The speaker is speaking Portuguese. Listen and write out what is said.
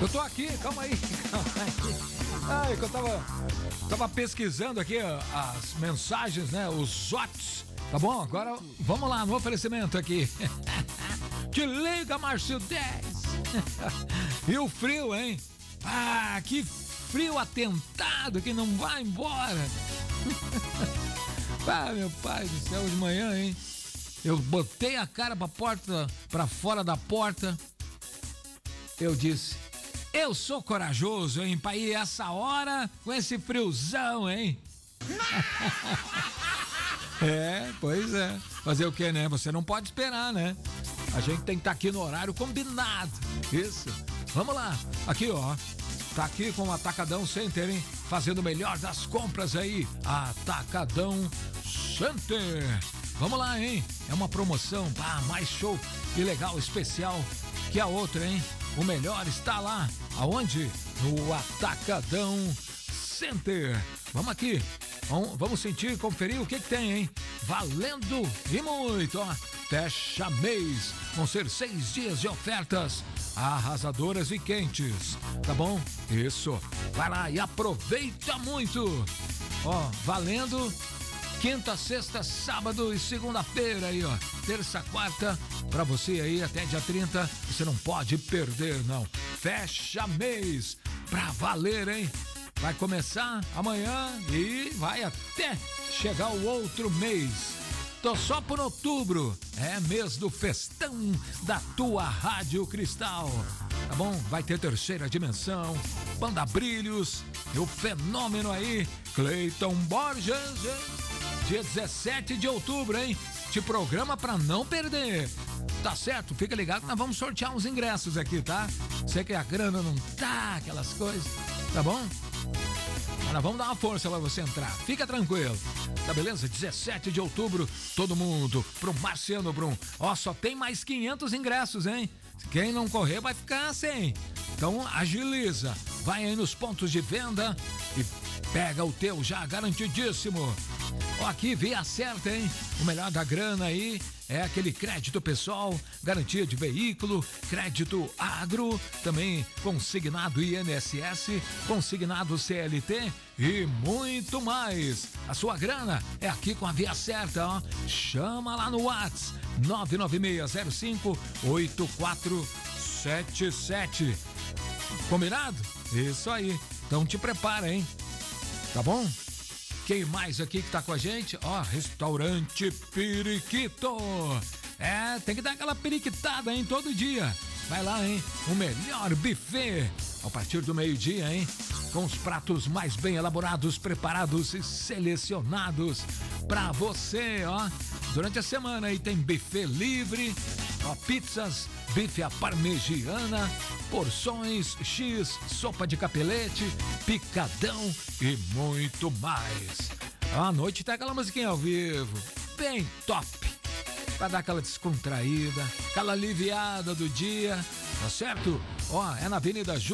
Eu tô aqui, calma aí. Ai, que eu tava pesquisando aqui as mensagens, né? Os WhatsApps. Tá bom? Agora vamos lá no oferecimento aqui. Te liga, Márcio 10. E o frio, hein? Ah, que frio atentado que não vai embora. Ah, meu pai do céu, de manhã, hein? Eu botei a cara pra fora da porta. Eu disse, eu sou corajoso, hein? Pra ir essa hora com esse friozão, hein? É, pois é. Fazer o que, né? Você não pode esperar, né? A gente tem que estar aqui no horário combinado. Isso. Vamos lá. Aqui, ó. Tá aqui com o Atacadão Center, hein? Fazendo o melhor das compras aí. Atacadão Center. Vamos lá, hein? É uma promoção, mais show e legal, especial que a outra, hein? O melhor está lá. Aonde? No Atacadão Center. Vamos aqui. Vamos sentir, conferir o que tem, hein? Valendo e muito, ó. Fecha mês. Vão ser 6 dias de ofertas arrasadoras e quentes. Tá bom? Isso. Vai lá e aproveita muito. Ó, valendo quinta, sexta, sábado e segunda-feira aí, ó. Terça, quarta, pra você aí até dia 30. Você não pode perder, não. Fecha mês pra valer, hein? Vai começar amanhã e vai até chegar o outro mês. Tô só por outubro. É mês do festão da tua Rádio Cristal. Tá bom? Vai ter Terceira Dimensão, Banda Brilhos e o fenômeno aí, Cleiton Borges. Dia 17 de outubro, hein? Te programa pra não perder. Tá certo? Fica ligado que nós vamos sortear uns ingressos aqui, tá? Sei que a grana não tá, aquelas coisas. Tá bom? Mas vamos dar uma força pra você entrar. Fica tranquilo. Tá beleza? 17 de outubro, todo mundo pro Marciano Brum. Ó, só tem mais 500 ingressos, hein? Quem não correr vai ficar sem. Então agiliza. Vai aí nos pontos de venda e pega o teu já garantidíssimo. Ó, aqui Via Certa, hein? O melhor da grana aí é aquele crédito pessoal, garantia de veículo, crédito agro, também consignado INSS, consignado CLT e muito mais. A sua grana é aqui com a Via Certa, ó. Chama lá no WhatsApp 996058477. Combinado? Isso aí. Então te prepara, hein? Tá bom? Quem mais aqui que tá com a gente? Ó, Restaurante Periquito. É, tem que dar aquela periquitada, hein, todo dia. Vai lá, hein, o melhor buffet. A partir do meio-dia, hein, com os pratos mais bem elaborados, preparados e selecionados pra você, ó. Durante a semana aí tem buffet livre, ó, pizzas, bife à parmegiana, porções X, sopa de capelete, picadão e muito mais. À noite tem aquela musiquinha ao vivo, bem top, pra dar aquela descontraída, aquela aliviada do dia, tá certo? Ó, é na Avenida